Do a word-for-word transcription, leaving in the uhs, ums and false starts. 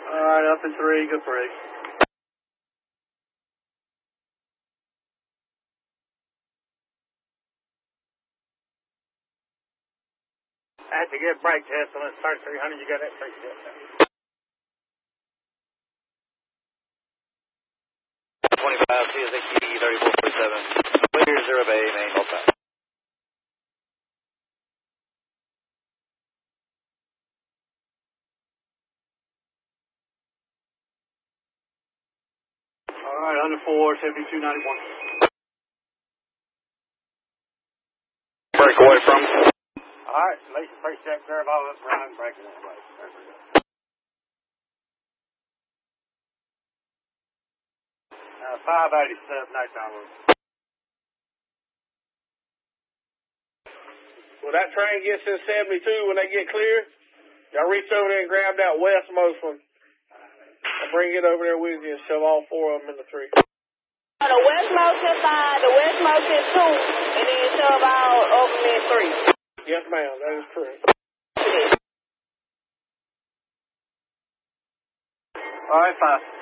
All right, up in three, good three. I had to get a brake test on it. Start three hundred, you got that pretty good. twenty-five, C S X E, thirty-four forty-seven. Clear, zero Bay, main, hold tight. All right, under four, seventy-two ninety-one. Break away from. All right, late first check curve, all up running, braking that way. There we go. Uh, five eighty-seven, nice hour. When that train gets in seventy-two, when they get clear, y'all reach over there and grab that westmost one and bring it over there with you and shove all four of them in the three. The westmost is five, the westmost is two, and then you shove all of them in three. Yes, ma'am, that is correct. All right, five.